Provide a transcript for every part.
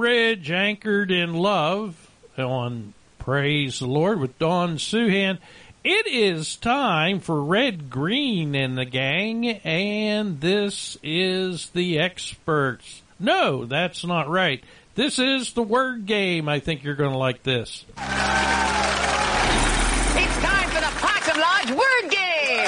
Ridge, Anchored in Love on Praise the Lord with Dawn Suhan. It is time for Red, Green, and the gang, and this is the experts. No, that's not right. This is the word game. I think you're going to like this. It's time for the Possum Lodge word game.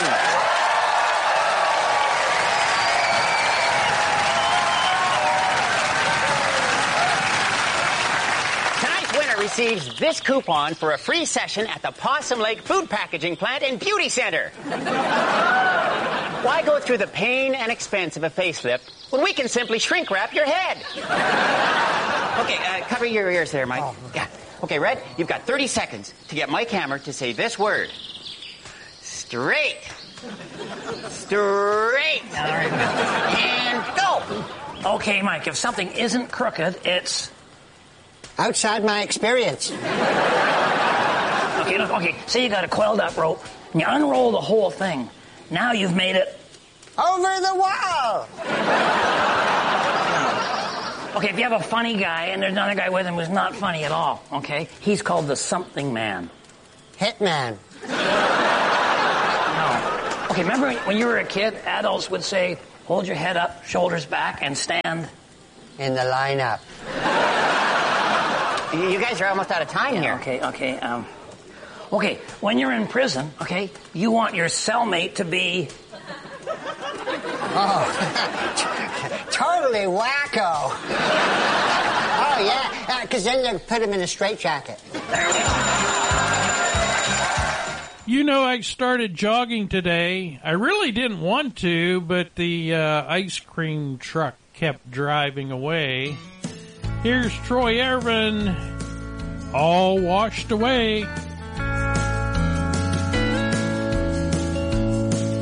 Receives this coupon for a free session at the Possum Lake Food Packaging Plant and Beauty Center. Why go through the pain and expense of a facelift when we can simply shrink wrap your head? Okay, cover your ears there, Mike. Oh. Yeah. Okay, Red, you've got 30 seconds to get Mike Hammer to say this word. Straight. Straight. All right. And go. Okay, Mike, if something isn't crooked, it's... outside my experience. Okay, look, okay, say you got a coiled up rope, and you unroll the whole thing. Now you've made it... over the wall! Okay, if you have a funny guy, and there's another guy with him who's not funny at all, okay? He's called the something man. Hitman. No. Okay, remember when you were a kid, adults would say, hold your head up, shoulders back, and stand... in the lineup. You guys are almost out of time here. Okay, okay, when you're in prison, okay, you want your cellmate to be... oh, totally wacko. Oh, yeah, because then you put him in a straitjacket. You know, I started jogging today. I really didn't want to, but the ice cream truck kept driving away. Here's Troy Irvin, All Washed Away.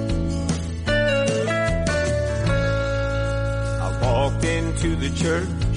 I walked into the church